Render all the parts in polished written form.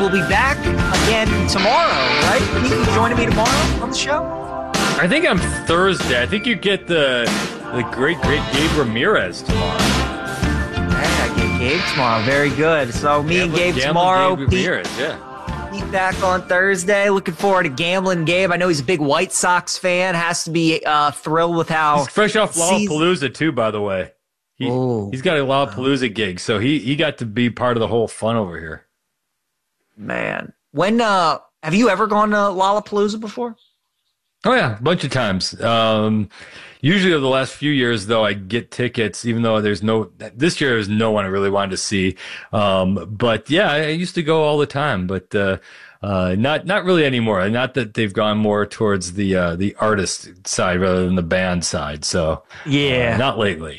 will be back again tomorrow, right? Pete, you joining me tomorrow on the show? I think I'm Thursday. I think you get the great Gabe Ramirez tomorrow. I get Gabe tomorrow. Very good. So me and Gabe tomorrow. Gabe Ramirez, yeah. Pete back on Thursday. Looking forward to Gambling Gabe. I know he's a big White Sox fan. Has to be thrilled with how he's fresh off Lollapalooza too, by the way. He's got a Lollapalooza gig, so he got to be part of the whole fun over here. Man, when have you ever gone to Lollapalooza before? Oh yeah, a bunch of times. Usually over the last few years, though, I get tickets, even though this year there's no one I really wanted to see. But yeah, I used to go all the time, but not really anymore. Not that they've gone more towards the artist side rather than the band side. So yeah, not lately.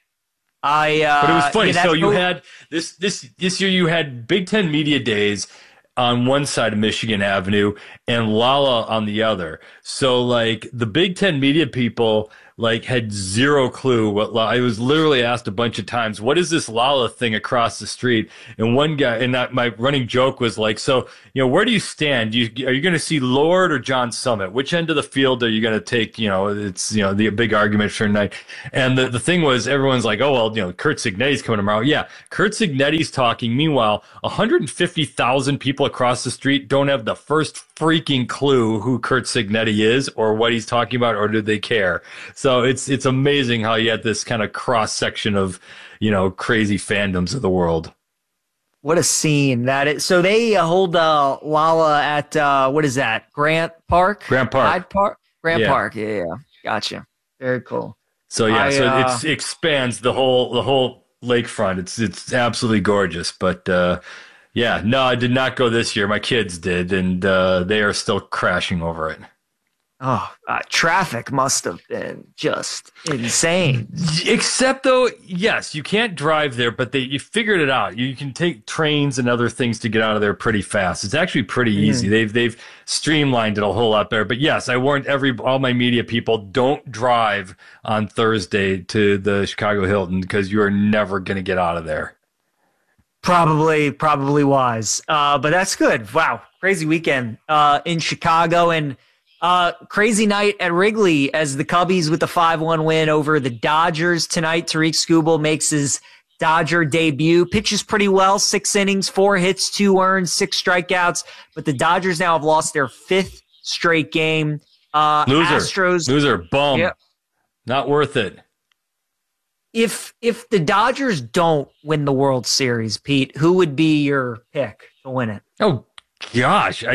But it was funny. So you had this year. You had Big Ten Media Days on one side of Michigan Avenue and Lala on the other. So like the Big Ten media people like had zero clue what I was literally asked a bunch of times, what is this Lala thing across the street? And one guy, and my running joke was like, so, where do you stand? Are you going to see Lord or John Summit? Which end of the field are you going to take? It's, the big argument for tonight. And the thing was, everyone's like, oh, well, Kurt Signetti's coming tomorrow. Yeah. Kurt Signetti's talking. Meanwhile, 150,000 people across the street don't have the first freaking clue who Kurt Signetti is or what he's talking about, or do they care? So it's amazing how you had this kind of cross section of, crazy fandoms of the world. What a scene that is. So they hold Lala at, what is that? Grant Park? Grant Park. Hyde Park? Grant Park. Yeah. Gotcha. Very cool. So yeah, it expands the whole lakefront. It's absolutely gorgeous. But yeah, no, I did not go this year. My kids did, and they are still crashing over it. Oh, traffic must have been just insane. Except though, yes, you can't drive there, but you figured it out. You can take trains and other things to get out of there pretty fast. It's actually pretty easy. They've streamlined it a whole lot better. But yes, I warned all my media people, don't drive on Thursday to the Chicago Hilton because you are never going to get out of there. Probably wise. But that's good. Wow, crazy weekend in Chicago, and crazy night at Wrigley as the Cubbies with the 5-1 win over the Dodgers tonight. Tarik Skubal makes his Dodger debut, pitches pretty well, 6 innings, 4 hits, 2 earned, 6 strikeouts. But the Dodgers now have lost their 5th straight game. Loser, bum. Yep. Not worth it. If the Dodgers don't win the World Series, Pete, who would be your pick to win it? Oh gosh,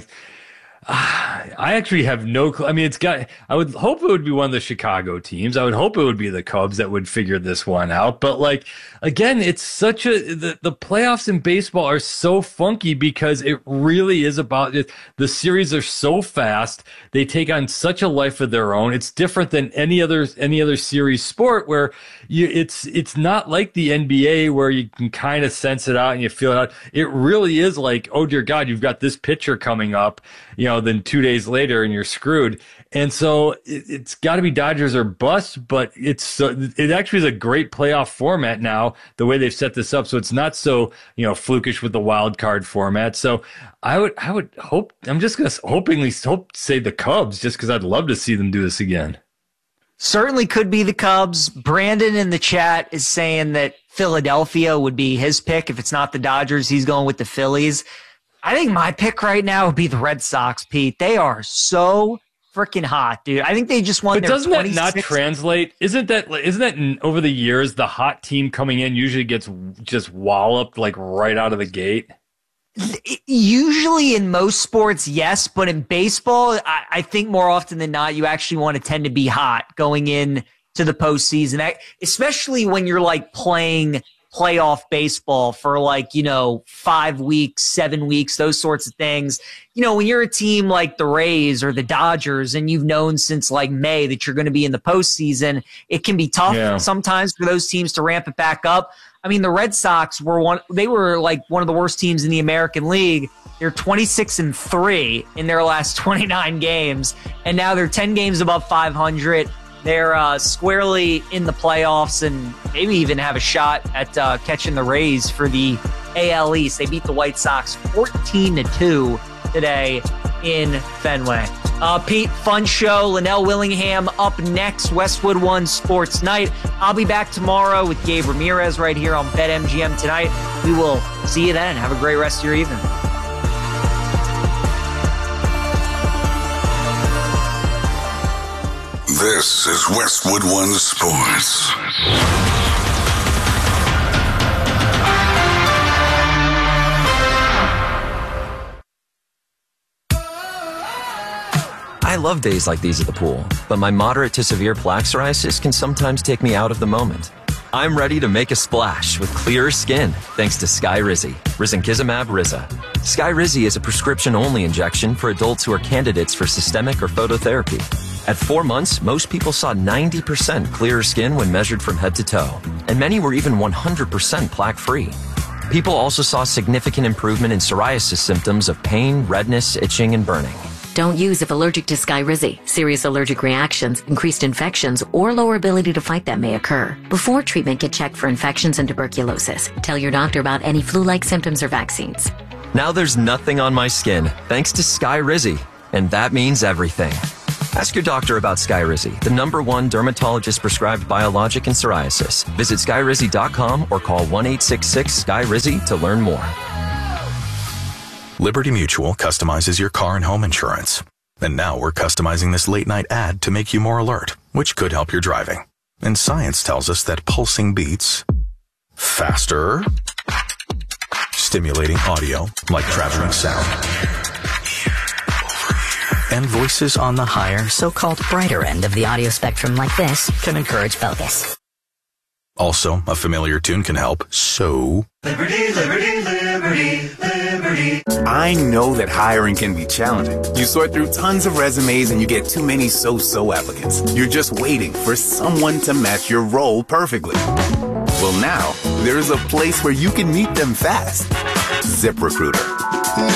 I actually have no clue. I mean, I would hope it would be one of the Chicago teams. I would hope it would be the Cubs that would figure this one out. But like, again, it's the playoffs in baseball are so funky because it really is about it. The series are so fast. They take on such a life of their own. It's different than any other series sport where it's not like the NBA where you can kind of sense it out and you feel it out. It really is like, oh dear God, you've got this pitcher coming up, then 2 days later and you're screwed. And so it's got to be Dodgers or bust, but it actually is a great playoff format now, the way they've set this up. So it's not so, flukish with the wild card format. So I would hope, I'm just going to say the Cubs just because I'd love to see them do this again. Certainly could be the Cubs. Brandon in the chat is saying that Philadelphia would be his pick. If it's not the Dodgers, he's going with the Phillies. I think my pick right now would be the Red Sox, Pete. They are so freaking hot, dude. I think they just won their 26th. But doesn't that not translate? Isn't that over the years, the hot team coming in usually gets just walloped like right out of the gate? Usually in most sports, yes. But in baseball, I think more often than not, you actually want to tend to be hot going in to the postseason, especially when you're like playing playoff baseball for 5 weeks, 7 weeks, those sorts of things. When you're a team like the Rays or the Dodgers and you've known since like May that you're going to be in the postseason, it can be tough sometimes for those teams to ramp it back up. I mean, the Red Sox were one of the worst teams in the American League. They're 26-3 in their last 29 games, and now they're 10 games above 500. They're squarely in the playoffs and maybe even have a shot at catching the Rays for the AL East. They beat the White Sox 14-2 today in Fenway. Pete, fun show. Linnell Willingham up next, Westwood One Sports Night. I'll be back tomorrow with Gabe Ramirez right here on BetMGM tonight. We will see you then. Have a great rest of your evening. This is Westwood One Sports. I love days like these at the pool, but my moderate to severe plaque psoriasis can sometimes take me out of the moment. I'm ready to make a splash with clearer skin thanks to Skyrizi, risankizumab Riza. Skyrizi is a prescription-only injection for adults who are candidates for systemic or phototherapy. At 4 months, most people saw 90% clearer skin when measured from head to toe, and many were even 100% plaque-free. People also saw significant improvement in psoriasis symptoms of pain, redness, itching, and burning. Don't use if allergic to Skyrizi. Serious allergic reactions, increased infections, or lower ability to fight them may occur. Before treatment, get checked for infections and tuberculosis. Tell your doctor about any flu-like symptoms or vaccines. Now there's nothing on my skin thanks to Skyrizi, and that means everything. Ask your doctor about Skyrizi, the #1 dermatologist-prescribed biologic in psoriasis. Visit Skyrizi.com or call 1-866-SKYRIZI to learn more. Liberty Mutual customizes your car and home insurance. And now we're customizing this late-night ad to make you more alert, which could help your driving. And science tells us that pulsing beats faster, stimulating audio like traveling sound, and voices on the higher, so-called brighter end of the audio spectrum like this can encourage focus. Also, a familiar tune can help, so... Liberty, liberty, liberty, liberty. I know that hiring can be challenging. You sort through tons of resumes and you get too many so-so applicants. You're just waiting for someone to match your role perfectly. Well, now, there's a place where you can meet them fast. ZipRecruiter.